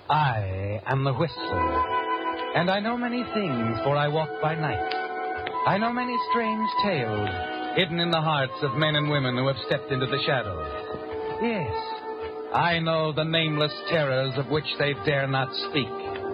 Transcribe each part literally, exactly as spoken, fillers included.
I am the Whistler, and I know many things, for I walk by night. I know many strange tales hidden in the hearts of men and women who have stepped into the shadows. Yes, I know the nameless terrors of which they dare not speak.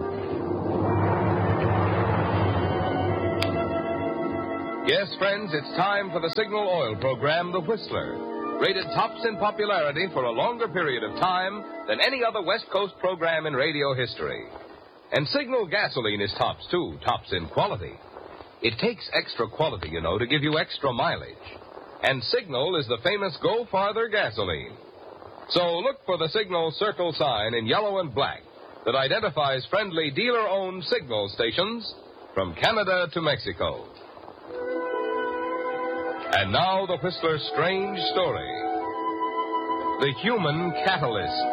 Yes, friends, it's time for the Signal Oil program, The Whistler. Rated tops in popularity for a longer period of time than any other West Coast program in radio history. And Signal gasoline is tops, too, tops in quality. It takes extra quality, you know, to give you extra mileage. And Signal is the famous Go Farther gasoline. So look for the Signal circle sign in yellow and black that identifies friendly dealer-owned Signal stations from Canada to Mexico. And now the Whistler's strange story. The Human Catalyst.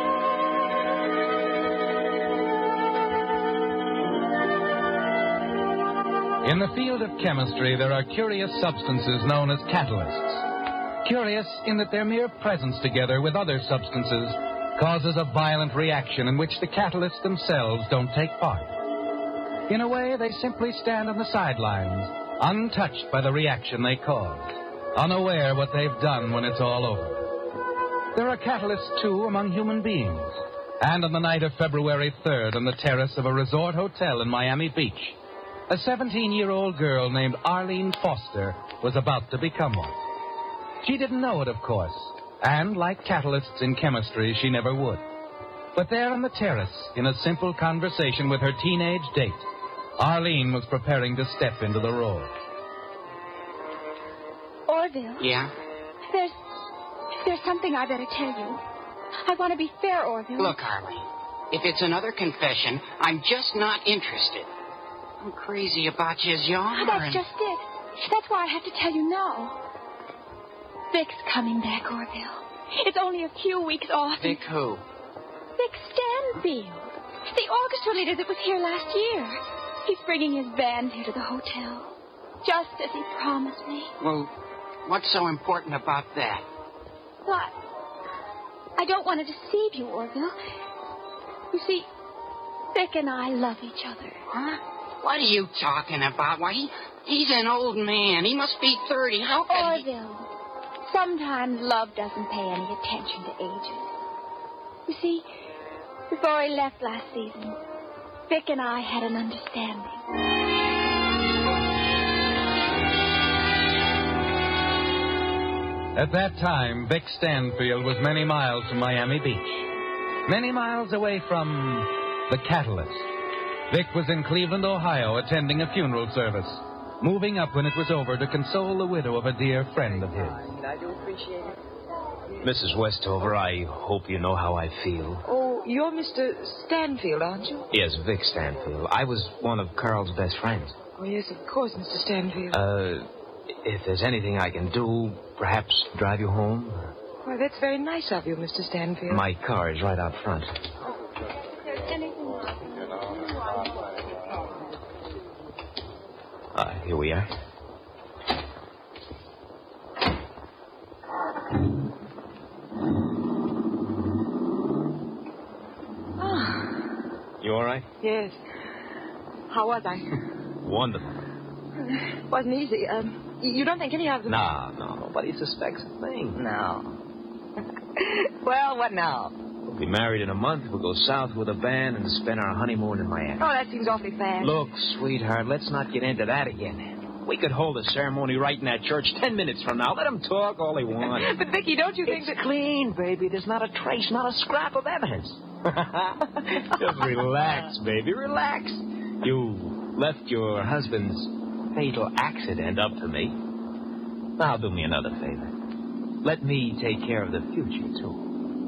In the field of chemistry, there are curious substances known as catalysts. Curious in that their mere presence together with other substances causes a violent reaction in which the catalysts themselves don't take part. In a way, they simply stand on the sidelines, untouched by the reaction they cause, unaware what they've done when it's all over. There are catalysts, too, among human beings. And on the night of February third on the terrace of a resort hotel in Miami Beach, a seventeen-year-old girl named Arlene Foster was about to become one. She didn't know it, of course, and like catalysts in chemistry, she never would. But there on the terrace, in a simple conversation with her teenage date, Arlene was preparing to step into the role. Orville. Yeah? There's... there's something I better tell you. I want to be fair, Orville. Look, Arlene, if it's another confession, I'm just not interested. I'm crazy about you as you are. That's just it. That's why I have to tell you now. Vic's coming back, Orville. It's only a few weeks off. Vic who? Vic Stanfield. The orchestra leader that was here last year. He's bringing his band here to the hotel. Just as he promised me. Well, what's so important about that? What? I don't want to deceive you, Orville. You see, Vic and I love each other. Huh? What are you talking about? Why, he, he's an old man. He must be thirty. How can he... Orville, sometimes love doesn't pay any attention to ages. You see, before he left last season, Vic and I had an understanding. At that time, Vic Stanfield was many miles from Miami Beach. Many miles away from the Catalyst. Vic was in Cleveland, Ohio, attending a funeral service, moving up when it was over to console the widow of a dear friend of his. I do appreciate it. Missus Westover, I hope you know how I feel. Oh, you're Mister Stanfield, aren't you? Yes, Vic Stanfield. I was one of Carl's best friends. Oh, yes, of course, Mister Stanfield. Uh, if there's anything I can do, perhaps drive you home? Why, that's very nice of you, Mister Stanfield. My car is right out front. Uh, here we are. You all right? Yes. How was I? Wonderful. Wasn't easy. Um, you don't think any of them... No, no, nobody suspects a thing. No. Well, what now? We'll be married in a month. We'll go south with a band and spend our honeymoon in Miami. Oh, that seems awfully fast. Look, sweetheart, let's not get into that again. We could hold a ceremony right in that church ten minutes from now. Let them talk all they want. But, Vicky, don't you think it's that... clean, baby. There's not a trace, not a scrap of evidence. Just relax, baby, relax. You left your husband's fatal accident up to me. Now do me another favor. Let me take care of the future, too.